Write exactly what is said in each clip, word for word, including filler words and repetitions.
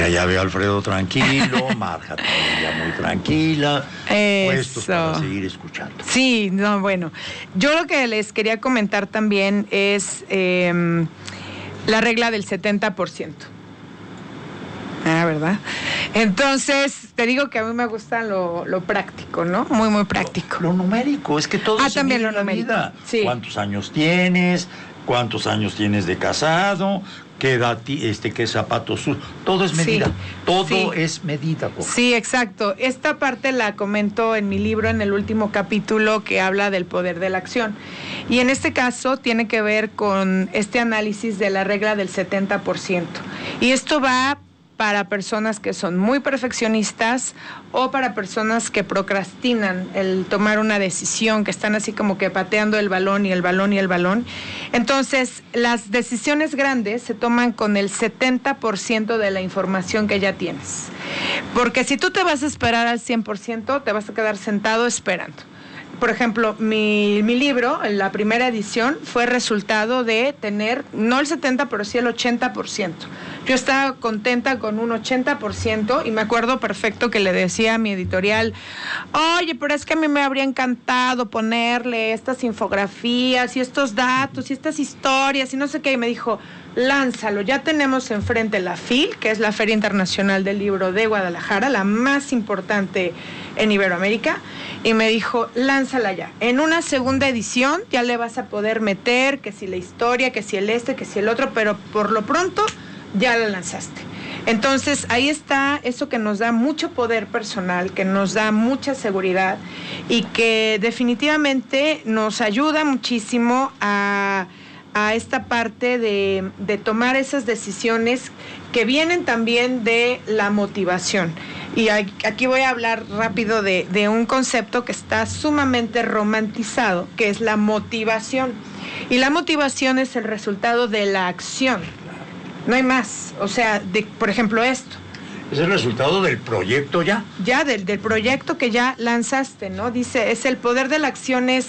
Mira, ya veo a Alfredo tranquilo, Marja también ya muy tranquila, puestos para seguir escuchando. Sí, no, bueno, yo lo que les quería comentar también es eh, la regla del setenta por ciento. Ah, ¿verdad? Entonces, te digo que a mí me gusta lo, lo práctico, ¿no? Muy, muy práctico. Lo, lo numérico, es que todo ah, se también mide lo en la numérico. vida. Sí. ¿Cuántos años tienes? ¿Cuántos años tienes de casado? ¿Qué edad, este, qué zapatos usas? Todo es medida. Sí, todo sí. es medida. Coca. Sí, exacto. Esta parte la comento en mi libro, en el último capítulo, que habla del poder de la acción. Y en este caso tiene que ver con este análisis de la regla del setenta por ciento. Y esto va para personas que son muy perfeccionistas o para personas que procrastinan el tomar una decisión, que están así como que pateando el balón y el balón y el balón. Entonces, las decisiones grandes se toman con el setenta por ciento de la información que ya tienes. Porque si tú te vas a esperar al cien por ciento, te vas a quedar sentado esperando. Por ejemplo, mi, mi libro, la primera edición, fue resultado de tener, no el setenta, pero sí el ochenta por ciento. Yo estaba contenta con un ochenta por ciento y me acuerdo perfecto que le decía a mi editorial, oye, pero es que a mí me habría encantado ponerle estas infografías y estos datos y estas historias y no sé qué. Y me dijo, lánzalo, ya tenemos enfrente la F I L, que es la Feria Internacional del Libro de Guadalajara, la más importante en Iberoamérica, y me dijo, lánzala ya. En una segunda edición ya le vas a poder meter que si la historia, que si el este, que si el otro, pero por lo pronto ya la lanzaste. Entonces ahí está eso que nos da mucho poder personal, que nos da mucha seguridad y que definitivamente nos ayuda muchísimo a... a esta parte de, de tomar esas decisiones que vienen también de la motivación. Y aquí voy a hablar rápido de, de un concepto que está sumamente romantizado, que es la motivación. Y la motivación es el resultado de la acción. No hay más. O sea, de, por ejemplo, esto. Es el resultado del proyecto ya. Ya, del, del proyecto que ya lanzaste, ¿no? Dice, es el poder de la acción, es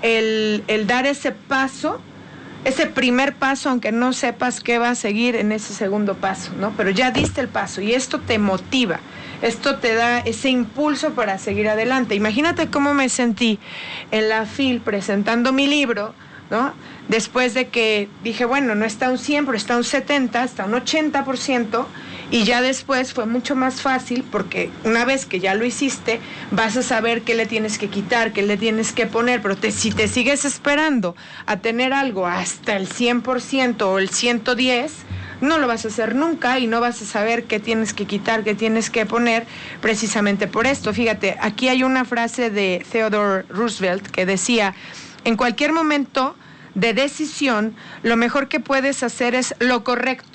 el, el dar ese paso, ese primer paso, aunque no sepas qué va a seguir en ese segundo paso, ¿no? Pero ya diste el paso y esto te motiva, esto te da ese impulso para seguir adelante. Imagínate cómo me sentí en la F I L presentando mi libro, ¿no? Después de que dije, bueno, no está un cien, pero está un setenta, está un ochenta por ciento, y ya después fue mucho más fácil porque una vez que ya lo hiciste, vas a saber qué le tienes que quitar, qué le tienes que poner, pero te, si te sigues esperando a tener algo hasta el cien por ciento o el ciento diez, no lo vas a hacer nunca y no vas a saber qué tienes que quitar, qué tienes que poner, precisamente por esto. Fíjate, aquí hay una frase de Theodore Roosevelt que decía, en cualquier momento de decisión, lo mejor que puedes hacer es lo correcto.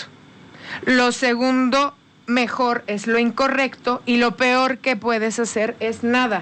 Lo segundo mejor es lo incorrecto y lo peor que puedes hacer es nada.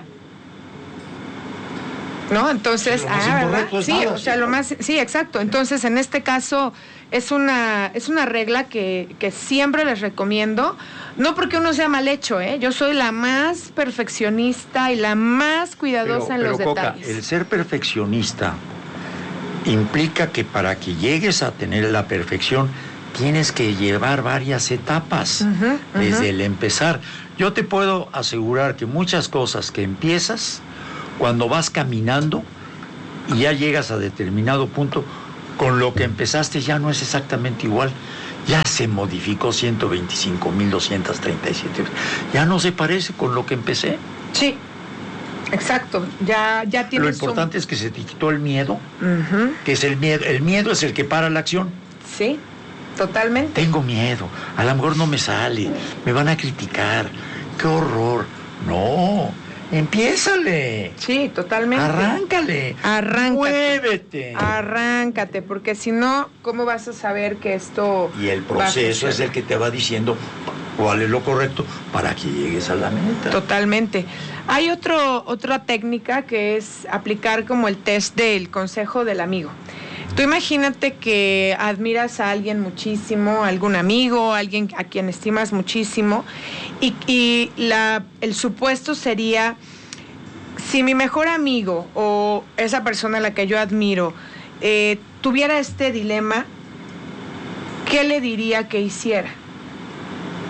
¿No? Entonces, sí, ah, ¿verdad? Es sí, nada, o sea, sí. lo más, sí, exacto. Entonces, en este caso es una es una regla que, que siempre les recomiendo, no porque uno sea mal hecho, ¿eh? Yo soy la más perfeccionista y la más cuidadosa pero, en pero, los Coca, detalles. El ser perfeccionista implica que para que llegues a tener la perfección tienes que llevar varias etapas, uh-huh, uh-huh. desde el empezar. Yo te puedo asegurar que muchas cosas que empiezas, cuando vas caminando y ya llegas a determinado punto, con lo que empezaste ya no es exactamente igual. Ya se modificó ciento veinticinco mil doscientos treinta y siete. Ya no se parece con lo que empecé. Sí, exacto. Ya, ya tienes. Lo importante un... es que se te quitó el miedo, uh-huh. que es el miedo. El miedo es el que para la acción. Sí. Totalmente. Tengo miedo, a lo mejor no me sale, me van a criticar, qué horror. No, empiézale. Sí, totalmente. Arráncale. Arráncate. Muévete. Arráncate, porque si no, ¿cómo vas a saber que esto... Y el proceso es el que te va diciendo cuál es lo correcto para que llegues a la meta. Totalmente. Hay otro, otra técnica que es aplicar como el test del consejo del amigo. Tú imagínate que admiras a alguien muchísimo, algún amigo, alguien a quien estimas muchísimo, y, y la, el supuesto sería, si mi mejor amigo o esa persona a la que yo admiro eh, tuviera este dilema, ¿qué le diría que hiciera?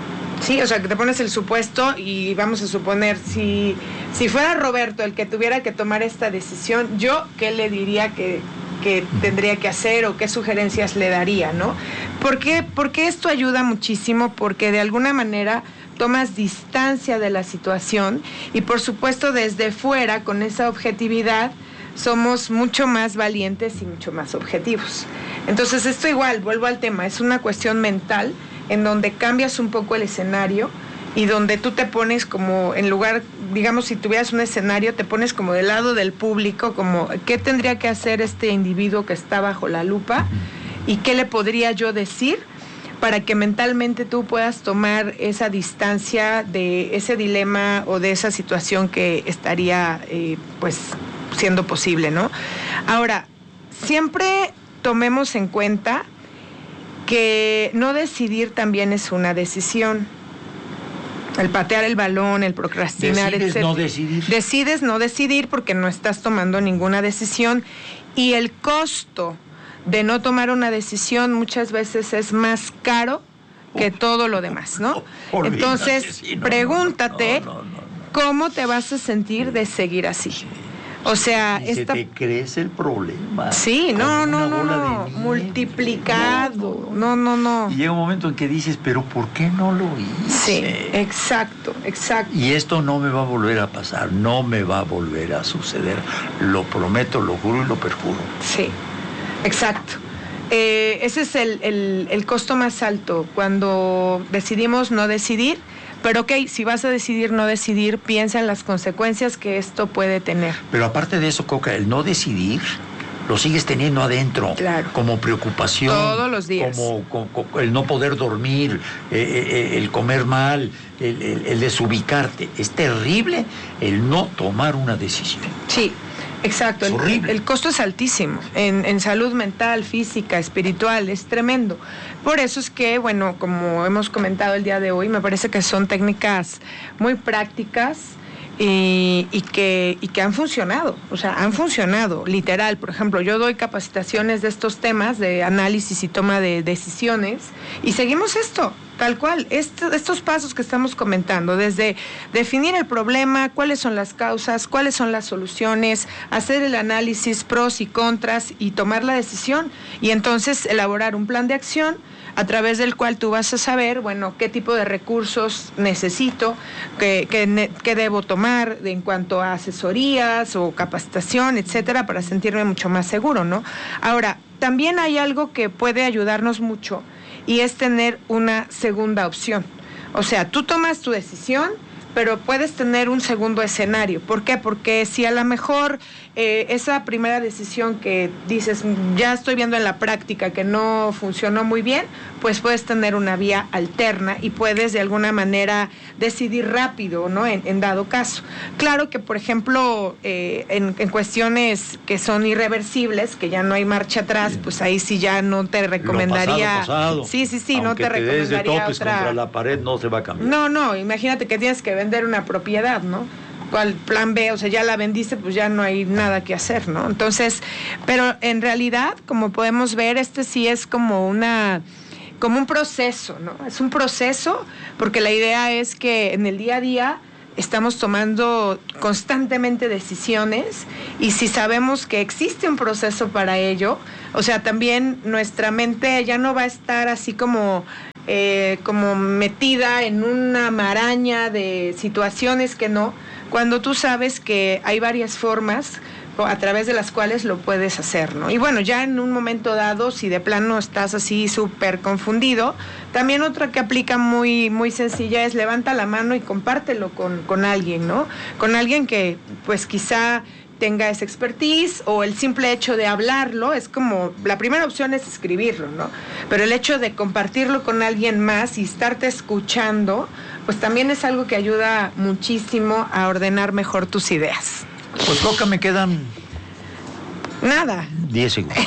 Sí, o sea, que te pones el supuesto y vamos a suponer, si, si fuera Roberto el que tuviera que tomar esta decisión, yo, ¿qué le diría que, que tendría que hacer o qué sugerencias le daría, ¿no? ¿Por qué? Porque esto ayuda muchísimo, porque de alguna manera tomas distancia de la situación y por supuesto desde fuera, con esa objetividad, somos mucho más valientes y mucho más objetivos. Entonces esto igual, vuelvo al tema, es una cuestión mental en donde cambias un poco el escenario y donde tú te pones como en lugar, digamos, si tuvieras un escenario, te pones como del lado del público, como qué tendría que hacer este individuo que está bajo la lupa y qué le podría yo decir para que mentalmente tú puedas tomar esa distancia de ese dilema o de esa situación que estaría eh, pues siendo posible, ¿no? Ahora, siempre tomemos en cuenta que no decidir también es una decisión. El patear el balón, el procrastinar, Decides etcétera. no decidir. Decides no decidir porque no estás tomando ninguna decisión y el costo de no tomar una decisión muchas veces es más caro que todo lo demás, ¿no? Olvídate, Entonces, sí, no, pregúntate no, no, no, no, no. cómo te vas a sentir de seguir así. O sea, y esta... se te crece el problema. Sí, no, no, no, no, nieve. multiplicado, no, no, no. Y llega un momento en que dices, pero ¿por qué no lo hice? Sí, exacto, exacto. Y esto no me va a volver a pasar, no me va a volver a suceder. Lo prometo, lo juro y lo perjuro. Sí, exacto. Eh, ese es el, el, el costo más alto, cuando decidimos no decidir. Pero ok, si vas a decidir no decidir, piensa en las consecuencias que esto puede tener. Pero aparte de eso, Coca, el no decidir lo sigues teniendo adentro. Claro. Como preocupación. Todos los días. Como, como, como el no poder dormir, eh, eh, el comer mal, el, el, el desubicarte. Es terrible el no tomar una decisión. Sí. Exacto, es el, horrible. el costo es altísimo en, en salud mental, física, espiritual, es tremendo. Por eso es que, bueno, como hemos comentado el día de hoy, me parece que son técnicas muy prácticas y, y, que, y que han funcionado, o sea, han funcionado, literal. Por ejemplo, yo doy capacitaciones de estos temas de análisis y toma de decisiones y seguimos esto. Tal cual, Est- estos pasos que estamos comentando, desde definir el problema, cuáles son las causas, cuáles son las soluciones, hacer el análisis pros y contras y tomar la decisión y entonces elaborar un plan de acción a través del cual tú vas a saber, bueno, qué tipo de recursos necesito, qué, qué, qué debo tomar en cuanto a asesorías o capacitación, etcétera, para sentirme mucho más seguro, ¿no? Ahora, también hay algo que puede ayudarnos mucho y es tener una segunda opción. O sea, tú tomas tu decisión, pero puedes tener un segundo escenario. ¿Por qué? Porque si a lo mejor eh, esa primera decisión que dices, ya estoy viendo en la práctica que no funcionó muy bien, pues puedes tener una vía alterna y puedes de alguna manera decidir rápido, ¿no? En, en dado caso. Claro que, por ejemplo, eh, en, en cuestiones que son irreversibles, que ya no hay marcha atrás, sí. Pues ahí sí ya no te recomendaría. Lo pasado, pasado. Sí, sí, sí, Aunque no te, te recomendaría des de topes otra. Contra la pared no se va a cambiar. No, no, imagínate que tienes que vender una propiedad, ¿no? ¿Cuál plan B? O sea, ya la vendiste, pues ya no hay nada que hacer, ¿no? Entonces, pero en realidad, como podemos ver, este sí es como una, como un proceso, ¿no? Es un proceso, porque la idea es que en el día a día estamos tomando constantemente decisiones y si sabemos que existe un proceso para ello, o sea, también nuestra mente ya no va a estar así como eh, como metida en una maraña de situaciones que no, cuando tú sabes que hay varias formas a través de las cuales lo puedes hacer, ¿no? Y bueno, ya en un momento dado, si de plano estás así súper confundido, también otra que aplica muy, muy sencilla es levanta la mano y compártelo con, con alguien, ¿no? Con alguien que pues quizá tenga esa expertise o el simple hecho de hablarlo, es como, la primera opción es escribirlo, ¿no? Pero el hecho de compartirlo con alguien más y estarte escuchando, pues también es algo que ayuda muchísimo a ordenar mejor tus ideas. Pues Coca, me quedan... Nada. Diez segundos.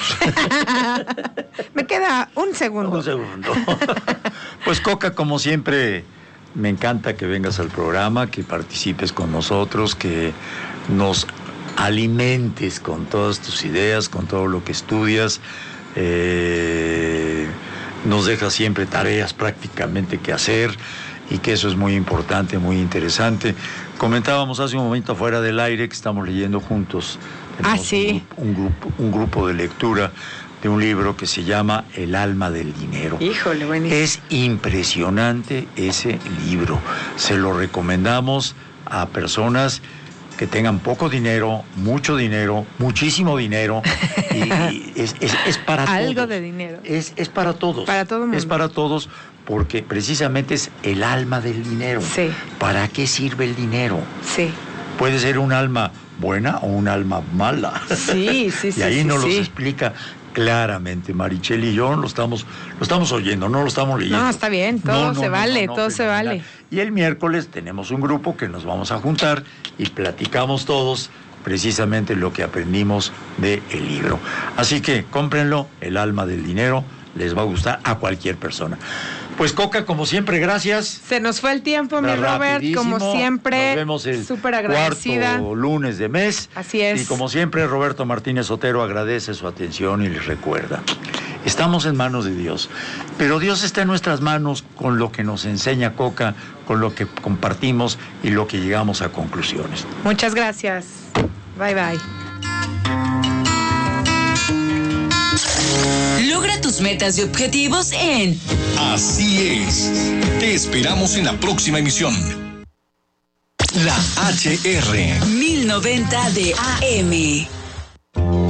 Me queda un segundo. Un segundo. Pues Coca, como siempre, me encanta que vengas al programa, que participes con nosotros, que nos alimentes con todas tus ideas, con todo lo que estudias. Eh, nos dejas siempre tareas prácticamente que hacer. y que eso es muy importante, muy interesante. Comentábamos hace un momento fuera del aire que estamos leyendo juntos. Ah, sí. Un, un, grupo, un grupo de lectura de un libro que se llama El alma del dinero. Híjole, buenísimo. Es impresionante ese libro. Se lo recomendamos a personas que tengan poco dinero, mucho dinero, muchísimo dinero, y, y es, es, es para todos. Algo de dinero. Es, es para todos. Para todo el mundo. Es para todos, porque precisamente es el alma del dinero. Sí. ¿Para qué sirve el dinero? Sí. Puede ser un alma buena o un alma mala. Sí, sí, sí. Y ahí sí, nos sí. los explica claramente. Marichel y yo lo estamos, lo estamos oyendo, no lo estamos leyendo. No, está bien, todo No, no, se no, vale, no, no, todo se fenomenal. vale. Y el miércoles tenemos un grupo que nos vamos a juntar y platicamos todos precisamente lo que aprendimos del libro. Así que cómprenlo, El alma del dinero, les va a gustar a cualquier persona. Pues Coca, como siempre, gracias. Se nos fue el tiempo, mi Robert, como siempre. Nos vemos el súper agradecida. cuarto lunes de mes. Así es. Y como siempre, Roberto Martínez Otero agradece su atención y les recuerda: estamos en manos de Dios, pero Dios está en nuestras manos con lo que nos enseña Coca, con lo que compartimos y lo que llegamos a conclusiones. Muchas gracias. Bye, bye. Logra tus metas y objetivos en Así es. Te esperamos en la próxima emisión. La H R mil noventa de A M.